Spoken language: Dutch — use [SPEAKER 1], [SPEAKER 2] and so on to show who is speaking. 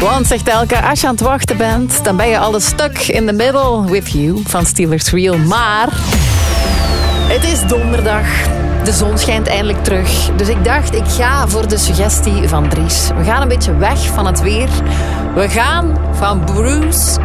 [SPEAKER 1] Want, zegt Elke, als je aan het wachten bent, dan ben je al stuck in the middle with you van Steelers Wheel. Maar het is donderdag. De zon schijnt eindelijk terug. Dus ik dacht, ik ga voor de suggestie van Dries. We gaan een beetje weg van het weer. We gaan van Bruce